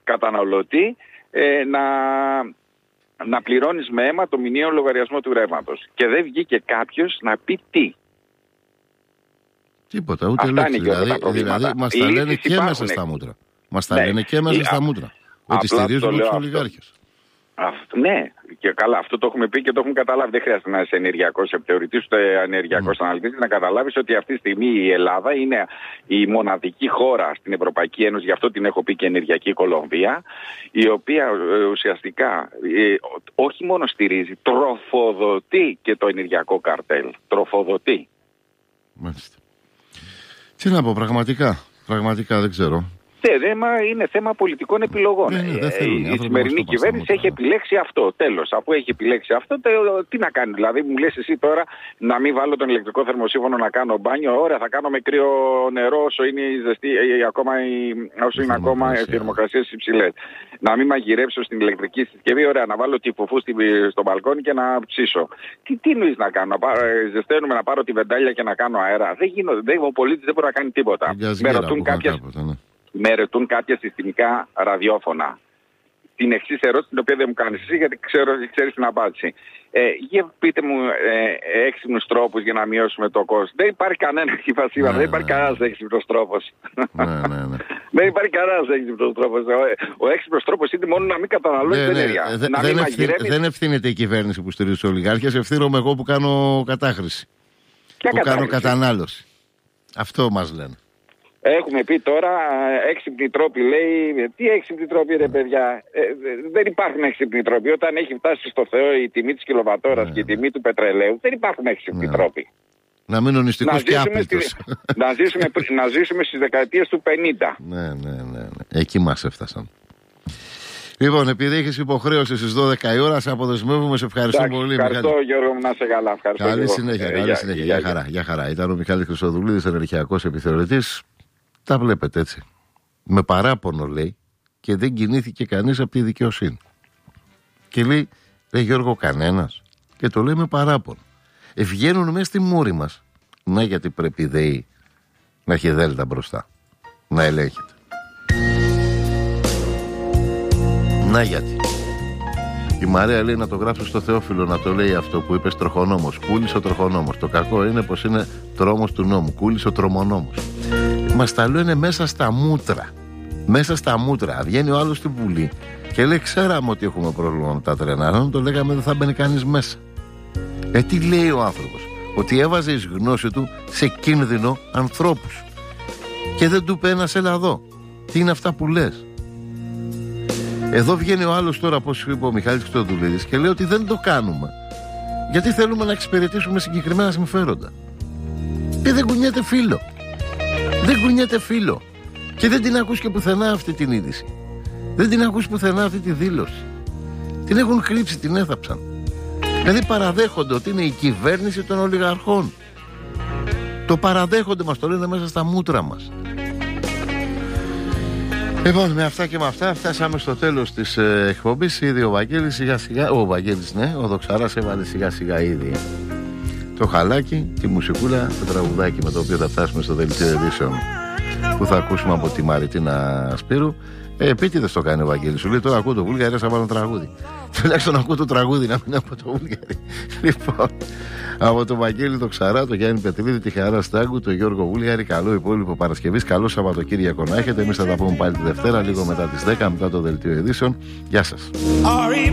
καταναλωτή να πληρώνεις με αίμα το μηνιαίο λογαριασμό του ρεύματος. Και δεν βγήκε κάποιος να πει τι. Τίποτα, ούτε λέξη. Δηλαδή μας τα λένε και μέσα στα μούτρα. Μας τα λένε και μέσα στα μούτρα. Ότι στηρίζουμε τους ολιγάρχες. Ναι, και καλά, αυτό το έχουμε πει και το έχουμε καταλάβει. Δεν χρειάζεται να είσαι ενεργειακός επιθεωρητής ούτε ενεργειακός αναλυτής να καταλάβεις ότι αυτή τη στιγμή η Ελλάδα είναι η μοναδική χώρα στην Ευρωπαϊκή Ένωση, γι' αυτό την έχω πει και ενεργειακή Κολομβία, η οποία ουσιαστικά όχι μόνο στηρίζει, τροφοδοτεί και το ενεργειακό καρτέλ. Τροφοδοτεί. Μάλιστα. Τι να πω, πραγματικά δεν ξέρω. Είναι θέμα πολιτικών επιλογών. Η σημερινή κυβέρνηση έχει επιλέξει αυτό. Τέλος. Αφού έχει επιλέξει αυτό, τι να κάνει. Δηλαδή, μου λες εσύ τώρα να μην βάλω τον ηλεκτρικό θερμοσύφωνο να κάνω μπάνιο. Ωραία, θα κάνω με κρύο νερό όσο είναι ακόμα οι θερμοκρασίες υψηλές. Να μην μαγειρέψω στην ηλεκτρική συσκευή. Ωραία, να βάλω τη φουφού στο μπαλκόνι και να ψήσω. Τι νοείς να κάνω, ζεσταίνουμε να πάρω τη βεντάλια και να κάνω αέρα. Δεν γίνονται. Ο πολίτης δεν μπορεί να κάνει τίποτα. Με ρωτούν κάποια συστημικά ραδιόφωνα. Την εξής ερώτηση, την οποία δεν μου κάνεις εσύ, γιατί ξέρεις την απάντηση. Για πείτε μου έξυπνους τρόπους για να μειώσουμε το κόστος. Δεν υπάρχει κανένα, δεν υπάρχει κανένας έξυπνος τρόπος. Δεν υπάρχει κανένας έξυπνος τρόπος. Ο έξυπνος τρόπος είναι μόνο να μην καταναλώνει ενέργεια. Δεν ευθύνεται η κυβέρνηση που στηρίζει τους ολιγάρχες, ευθύνομαι εγώ που κάνω κατάχρηση. Που κάνω κατανάλωση. Αυτό μας λένε. Έχουμε πει τώρα έξυπνοι τρόποι, λέει. Τι έξυπνοι τρόποι, ρε παιδιά. Δεν υπάρχουν έξυπνοι τρόποι. Όταν έχει φτάσει στο Θεό η τιμή της κιλοβατόρας και η τιμή του πετρελαίου, δεν υπάρχουν έξυπνοι τρόποι. Να μείνουν νηστικούς και άπλητος. Να ζήσουμε στις δεκαετίες του 50. Ναι. Εκεί μας έφτασαν. Λοιπόν, επειδή έχεις υποχρέωση στις 12 η ώρα, σε αποδεσμεύουμε, σε ευχαριστώ πολύ. Ευχαριστώ, Γιώργο μου, να είσαι καλά. Καλή συνέχεια. Γεια χαρά. Ήταν ο Μιχάλης Χρυσοδουλίδης, ενεργειακός επιθεωρητής. Τα βλέπετε έτσι. Με παράπονο λέει και δεν κινήθηκε κανείς από τη δικαιοσύνη. Και λέει, Γιώργο, κανένας. Και το λέει με παράπονο. Βγαίνουν μέσα στη μούρη μας. Να γιατί πρέπει η ΔΕΗ να έχει δέλτα μπροστά. Να ελέγχεται. Να γιατί. Η Μαρία λέει να το γράψω στο Θεόφιλο, να το λέει αυτό που είπες, τροχονόμος. Κούλησε ο τροχονόμος. Το κακό είναι πως είναι τρόμος του νόμου. Κούλησε ο τρομονόμος. Μας τα λένε μέσα στα μούτρα. Μέσα στα μούτρα. Βγαίνει ο άλλος στη Βουλή και λέει: ξέραμε ότι έχουμε πρόβλημα με τα τρένα. Αν το λέγαμε, δεν θα μπαίνει κανείς μέσα. Τι λέει ο άνθρωπος? Ότι έβαζε εις γνώση του σε κίνδυνο ανθρώπους. Και δεν του είπε ένας, έλα εδώ. Τι είναι αυτά που λες? Εδώ βγαίνει ο άλλος τώρα, όπως είπε ο Μιχάλης Χρυσοδουλίδης, και λέει ότι δεν το κάνουμε γιατί θέλουμε να εξυπηρετήσουμε συγκεκριμένα συμφέροντα. Και δεν κουνιέται φίλο. Δεν κουνιέται φίλο. Και δεν την ακούς και πουθενά αυτή την είδηση. Δεν την ακούς πουθενά αυτή τη δήλωση. Την έχουν κρύψει, την έθαψαν. Δηλαδή παραδέχονται ότι είναι η κυβέρνηση των ολιγαρχών. Το παραδέχονται, μας το λένε μέσα στα μούτρα μας. Λοιπόν, με αυτά και με αυτά φτάσαμε στο τέλος της εκπομπής. Ήδη ο Βαγγέλης σιγά σιγά, ο Δοξαράς έβαλε σιγά σιγά ήδη το χαλάκι, τη μουσικούλα, το τραγουδάκι με το οποίο θα φτάσουμε στο δελτίο ειδήσεων που θα ακούσουμε από τη Μαριτίνα Σπύρου. Επίτηδες το κάνει ο Βαγγέλης. Σου λέει τώρα ακούω το Βούλγαρη, θα βάλω τραγούδι. Τουλάχιστον ακούω το τραγούδι, να μην ακούω το Βούλγαρη. Λοιπόν, από τον Βαγγέλη το Ξαρά, τον Γιάννη Πετρίδη, τη Χαρά Στάγκου, τον Γιώργο Βούλγαρη, καλό υπόλοιπο Παρασκευής. Καλό Σαββατοκύριακο να έχετε. Εμείς θα τα πούμε πάλι τη Δευτέρα, λίγο μετά τις 10, μετά το δελτίο ειδήσεων. Γεια σας.